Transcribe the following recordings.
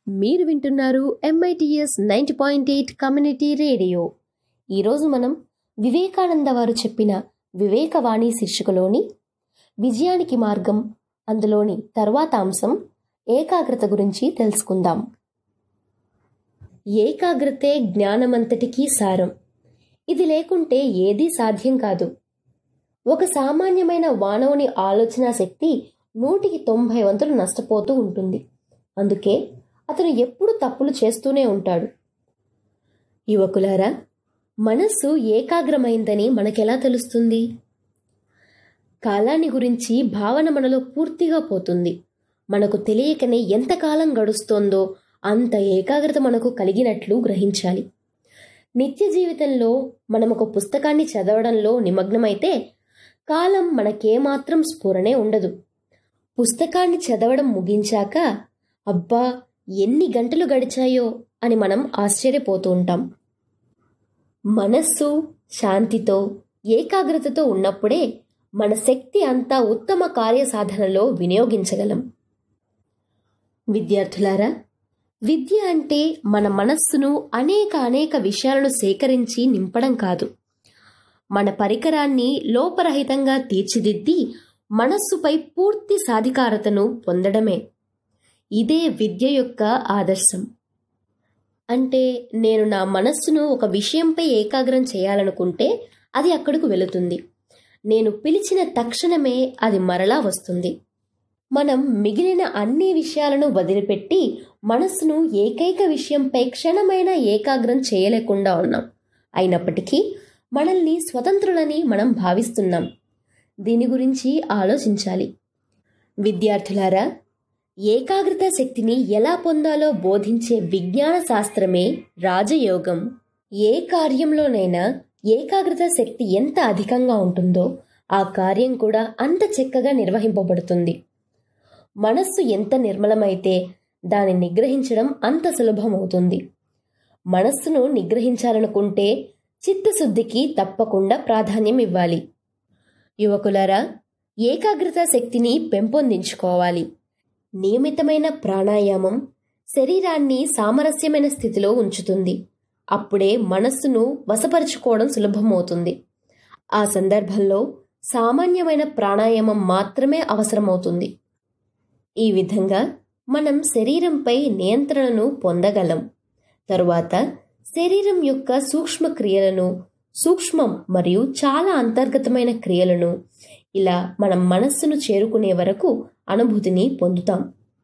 మీరు వింటున్నారు MITS 90.8 community radio. ఈరోజు మనం వివేకానంద వారు చెప్పిన వివేకవాణి శీర్షికలోని విజయానికి మార్గం అందులోని తర్వాత అంశం ఏకాగ్రత గురించి తెలుసుకుందాం. ఏకాగ్రతే జ్ఞానమంతటికీ సారం. ఇది లేకుంటే ఏదీ సాధ్యం కాదు. ఒక సామాన్యమైన మానవుని ఆలోచన శక్తి 190 వంతులు నష్టపోతూ ఉంటుంది. అందుకే అతను ఎప్పుడు తప్పులు చేస్తూనే ఉంటాడు. యువకులారా, మనస్సు ఏకాగ్రమైందని మనకెలా తెలుస్తుంది? కాలాన్ని గురించి భావన మనలో పూర్తిగా పోతుంది. మనకు తెలియకనే ఎంతకాలం గడుస్తోందో అంత ఏకాగ్రత మనకు కలిగినట్లు గ్రహించాలి. నిత్య జీవితంలో మనం ఒక పుస్తకాన్ని చదవడంలో నిమగ్నమైతే కాలం మనకేమాత్రం స్ఫురణే ఉండదు. పుస్తకాన్ని చదవడం ముగించాక అబ్బా ఎన్ని గంటలు గడిచాయో అని మనం ఆశ్చర్యపోతూ ఉంటాం. మనస్సు శాంతితో ఏకాగ్రతతో ఉన్నప్పుడే మన శక్తి అంతా ఉత్తమ కార్యసాధనలో వినియోగించగలం. విద్యార్థులారా, విద్య అంటే మన మనస్సును అనేక విషయాలను సేకరించి నింపడం కాదు. మన పరికరాన్ని లోపరహితంగా తీర్చిదిద్ది మనస్సుపై పూర్తి సాధికారతను పొందడమే. ఇదే విద్య యొక్క ఆదర్శం. అంటే నేను నా మనస్సును ఒక విషయంపై ఏకాగ్రం చేయాలనుకుంటే అది అక్కడకు వెళుతుంది. నేను పిలిచిన తక్షణమే అది మరలా వస్తుంది. మనం మిగిలిన అన్ని విషయాలను వదిలిపెట్టి మనస్సును ఏకైక విషయంపై క్షణమైన ఏకాగ్రం చేయలేకుండా ఉన్నాం. అయినప్పటికీ మనల్ని స్వతంత్రులని మనం భావిస్తున్నాం. దీని గురించి ఆలోచించాలి. విద్యార్థులారా, ఏకాగ్రత శక్తిని ఎలా పొందాలో బోధించే విజ్ఞాన శాస్త్రమే రాజయోగం. ఏ కార్యంలోనైనా ఏకాగ్రత శక్తి ఎంత అధికంగా ఉంటుందో ఆ కార్యం కూడా అంత చక్కగా నిర్వహింపబడుతుంది. మనస్సు ఎంత నిర్మలమైతే దాన్ని నిగ్రహించడం అంత సులభమవుతుంది. మనస్సును నిగ్రహించాలనుకుంటే చిత్తశుద్ధికి తప్పకుండా ప్రాధాన్యం ఇవ్వాలి. యువకులారా, ఏకాగ్రత శక్తిని పెంపొందించుకోవాలి. నియమితమైన ప్రాణాయామం శరీరాన్ని సామరస్యమైన స్థితిలో ఉంచుతుంది. అప్పుడే మనస్సును వశపరుచుకోవడం సులభమవుతుంది. ఆ సందర్భంలో సామాన్యమైన ప్రాణాయామం మాత్రమే అవసరమవుతుంది. ఈ విధంగా మనం శరీరంపై నియంత్రణను పొందగలం. తరువాత శరీరం యొక్క సూక్ష్మ క్రియలను, సూక్ష్మం మరియు చాలా అంతర్గతమైన క్రియలను ఇలా మనం మనస్సును చేరుకునే వరకు అనుభూతిని పొందుతాం.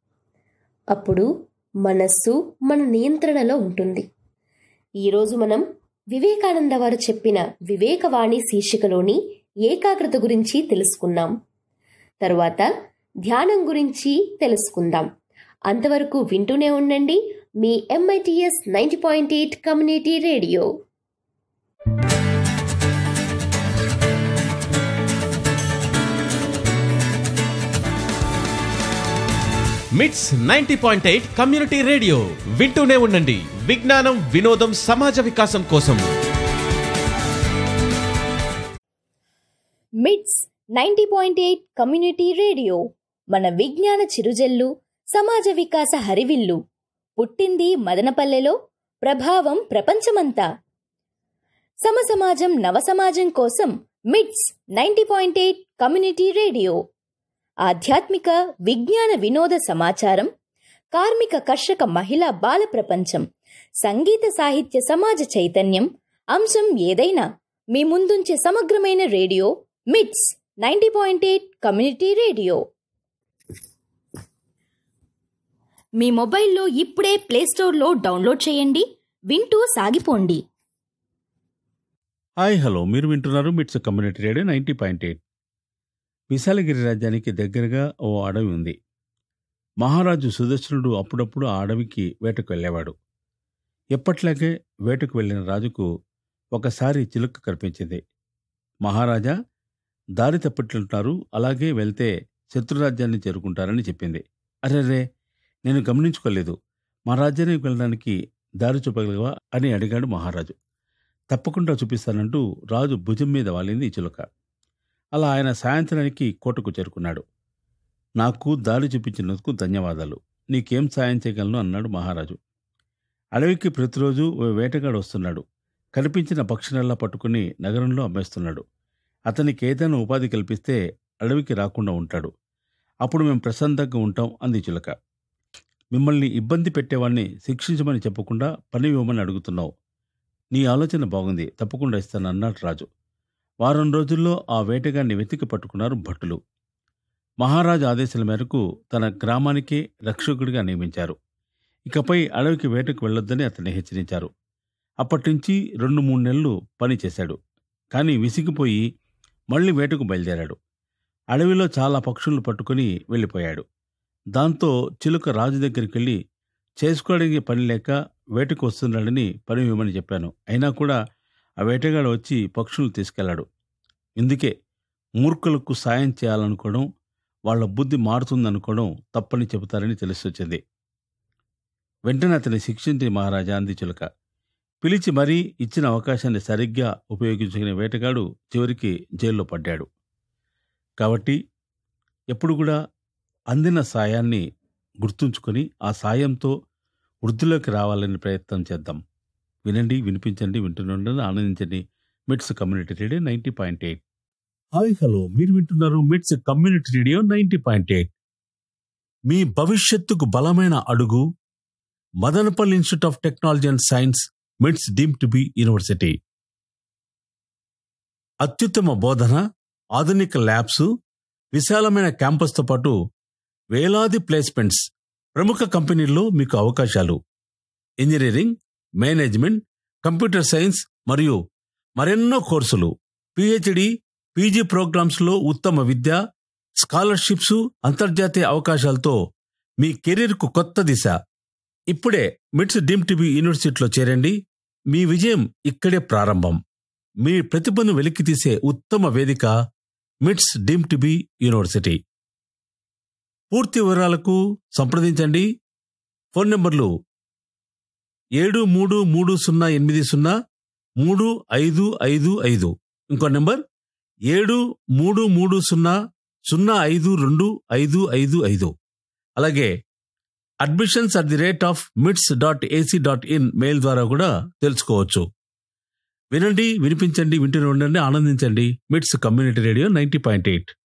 అప్పుడు మనస్సు మన నియంత్రణలో ఉంటుంది. ఈరోజు మనం వివేకానంద వారు చెప్పిన వివేకవాణి శీర్షికలోని ఏకాగ్రత గురించి తెలుసుకున్నాం. తరువాత ధ్యానం గురించి తెలుసుకుందాం. అంతవరకు వింటూనే ఉండండి మీ MITS 90.8 కమ్యూనిటీ రేడియో. మిట్స్ 90.8 కమ్యూనిటీ రేడియో వింటూనే ఉండండి. విజ్ఞానం, వినోదం, సమాజ వికాసం కోసం. మిట్స్ 90.8 కమ్యూనిటీ రేడియో మన విజ్ఞాన చిరుజల్లు, సమాజ వికాస హరివిల్లు. పుట్టింది మదనపల్లెలో, ప్రభావం ప్రపంచమంతా. సమసమాజం నవసమాజం కోసం మిట్స్ 90.8 కమ్యూనిటీ రేడియో. ఆధ్యాత్మిక, విజ్ఞాన, వినోద సమాచారం, కార్మిక, కర్షక, మహిళా, బాల ప్రపంచం, సంగీత, సాహిత్య, సమాజ చైతన్యం, అంశం ఏదైనా మీ ముందుంచే సమగ్రమైన రేడియో మిట్స్ 90.8 కమ్యూనిటీ రేడియో. మీ మొబైల్లో ఇప్పుడే ప్లేస్టోర్లో డౌన్లోడ్ చేయండి. వింటూ సాగిపోండి. హాయ్ హలో, మీరు వింటున్నారు మిట్స్ కమ్యూనిటీ రేడియో 90.8. విశాలగిరి రాజ్యానికి దగ్గరగా ఓ అడవి ఉంది. మహారాజు సుదర్శనుడు అప్పుడప్పుడు ఆ అడవికి వేటకు వెళ్ళేవాడు. ఎప్పట్లాగే వేటకు వెళ్ళిన రాజుకు ఒకసారి చిలుక కనిపించింది. మహారాజా, దారి తప్పట్లుంటారు, అలాగే వెళ్తే శత్రురాజ్యాన్ని చేరుకుంటారని చెప్పింది. అరెరే, నేను గమనించుకోలేదు. మా రాజ్యానికి వెళ్ళడానికి దారి చూపగలవా అని అడిగాడు మహారాజు. తప్పకుండా చూపిస్తానంటూ రాజు భుజం మీద వాలింది ఈ చిలుక. అలా ఆయన సాయంత్రానికి కోటకు చేరుకున్నాడు. నాకు దారి చూపించినందుకు ధన్యవాదాలు. నీకేం సాయం చేయగలను అన్నాడు మహారాజు. అడవికి ప్రతిరోజు ఓ వేటగాడు వస్తున్నాడు. కనిపించిన పక్షులల్లా పట్టుకుని నగరంలో అమ్మేస్తున్నాడు. అతనికి ఏదైనా ఉపాధి కల్పిస్తే అడవికి రాకుండా ఉంటాడు. అప్పుడు మేము ప్రశాంతంగా ఉంటాం అంది చిలుక. మిమ్మల్ని ఇబ్బంది పెట్టేవాడిని శిక్షించమని చెప్పకుండా పని ఇవ్వమని అడుగుతున్నావు. నీ ఆలోచన బాగుంది, తప్పకుండా ఇస్తాను అన్నాడు రాజు. వారం రోజుల్లో ఆ వేటగాడిని వెతికి పట్టుకున్నారు భటులు. మహారాజు ఆదేశాల మేరకు తన గ్రామానికే రక్షకుడిగా నియమించారు. ఇకపై అడవికి వేటకు వెళ్లొద్దని అతన్ని హెచ్చరించారు. అప్పటినుంచి 2-3 నెలలు పని చేశాడు. కానీ విసిగిపోయి మళ్లీ వేటకు బయలుదేరాడు. అడవిలో చాలా పక్షులను పట్టుకుని వెళ్ళిపోయాడు. దాంతో చిలుక రాజు దగ్గరికి వెళ్ళి, చేసుకోవడానికి పని లేక వేటకు వస్తున్నాడని పని ఇవ్వమని చెప్పాను. అయినా కూడా ఆ వేటగాడు వచ్చి పక్షులను తీసుకెళ్లాడు. ఇందుకే మూర్ఖులకు సాయం చేయాలనుకోవడం, వాళ్ల బుద్ధి మారుతుందనుకోవడం తప్పని చెబుతారని తెలిసొచ్చింది. వెంటనే అతన్ని శిక్షించి మహారాజా అంది చిలుక. పిలిచి మరీ ఇచ్చిన అవకాశాన్ని సరిగ్గా ఉపయోగించుకునే వేటగాడు చివరికి జైల్లో పడ్డాడు. కాబట్టి ఎప్పుడు కూడా అందిన సాయాన్ని గుర్తుంచుకొని ఆ సాయంతో వృద్ధిలోకి రావాలని ప్రయత్నం చేద్దాం. వినండి, వినిపించండి, వింటుండండి, ఆనందించండి. మిట్స్ కమ్యూనిటీ రేడియో 90.8. హాయ్ హలో, మీరు వింటున్నారు మిట్స్ కమ్యూనిటీ రేడియో 90.8. మీ భవిష్యత్తుకు బలమైన అడుగు Madanapalle institute of technology and science, మిట్స్ డీమ్డ్ టు బి యూనివర్సిటీ. అత్యుత్తమ బోధన, ఆధునిక ల్యాబ్స్, విశాలమైన క్యాంపస్తో పాటు వేలాది ప్లేస్మెంట్స్, ప్రముఖ కంపెనీల్లో మీకు అవకాశాలు. ఇంజనీరింగ్, మేనేజ్మెంట్, కంప్యూటర్ సైన్స్ మరియు మరెన్నో కోర్సులు, పిహెచ్డి, పీజీ ప్రోగ్రామ్స్లో ఉత్తమ విద్య, స్కాలర్షిప్స్, అంతర్జాతీయ అవకాశాలతో మీ కెరీర్కు కొత్త దిశ. ఇప్పుడే మిట్స్ డీమ్డ్ టు బి యూనివర్సిటీలో చేరండి. మీ విజయం ఇక్కడే ప్రారంభం. మీ ప్రతిభను వెలికితీసే ఉత్తమ వేదిక మిట్స్ డీమ్డ్ టు బి యూనివర్సిటీ. పూర్తి వివరాలకు సంప్రదించండి. ఫోన్ నంబర్లు 7330803555. ఇంకో నంబర్ 7330052555. అలాగే admissions@mits.ac.in మెయిల్ ద్వారా కూడా తెలుసుకోవచ్చు. వినండి, వినిపించండి, వింటూనే ఉండండి, ఆనందించండి. మిట్స్ కమ్యూనిటీ రేడియో 90.8.